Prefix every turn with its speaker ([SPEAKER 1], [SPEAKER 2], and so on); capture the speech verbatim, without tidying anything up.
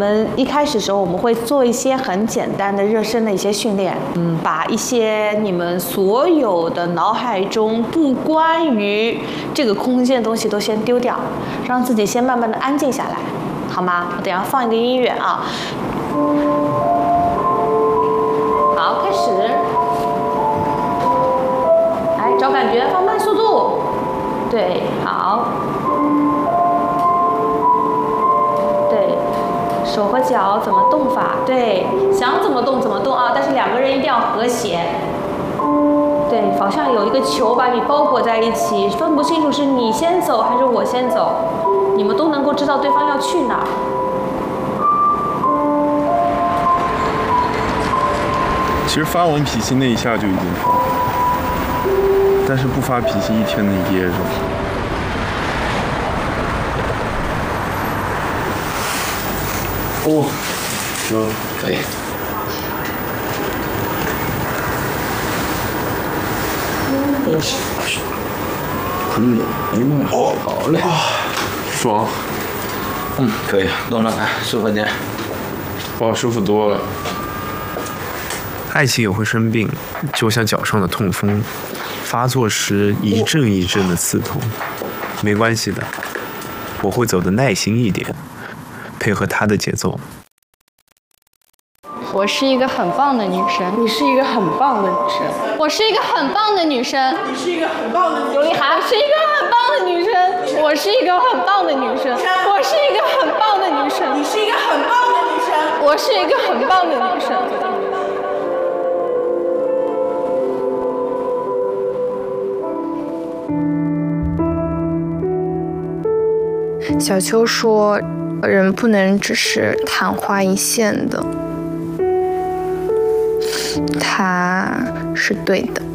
[SPEAKER 1] 们一开始的时候，我们会做一些很简单的热身的一些训练，嗯，把一些你们所有的脑海中不关于这个空间的东西都先丢掉，让自己先慢慢的安静下来，好吗？我等一下放一个音乐啊。好，开始。来，找感觉，放慢速度。对，好。对，手和脚怎么动法？对，想怎么动怎么动啊！但是两个人一定要和谐。对，好像有一个球把你包裹在一起，分不清楚是你先走还是我先走，你们都能够知道对方要去哪儿。
[SPEAKER 2] 其实发完脾气那一下就已经好了，但是不发脾气一天能噎着。哦，行，可以。
[SPEAKER 3] 哎是，很冷，哎呀妈呀！哦，好嘞，
[SPEAKER 2] 爽。
[SPEAKER 3] 嗯，可以，弄上来，舒服点。
[SPEAKER 2] 哇，舒服多了。
[SPEAKER 4] 爱情也会生病，就像脚上的痛风，发作时一阵一阵的刺痛。没关系的，我会走得耐心一点，配合他的节奏。
[SPEAKER 5] 我是一个很棒的女生，
[SPEAKER 1] 你是一个很棒的女生，
[SPEAKER 5] 我是一个很棒的女生，
[SPEAKER 1] 你是一个很棒的女生，
[SPEAKER 5] 刘丽涵是一个很棒的女生，我是一个很棒的女生，我是一个很棒的女生，
[SPEAKER 1] 你是一个很棒的女生，
[SPEAKER 5] 我是一个很棒的女生。
[SPEAKER 6] 小秋说，人不能只是昙花一现的，他是对的。